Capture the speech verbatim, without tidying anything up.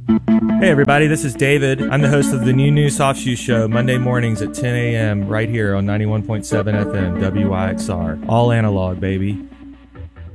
Hey everybody, this is David. I'm the host of the New New Soft Shoe Show, Monday mornings at ten a m right here on ninety-one point seven F M W I X R. All analog, baby.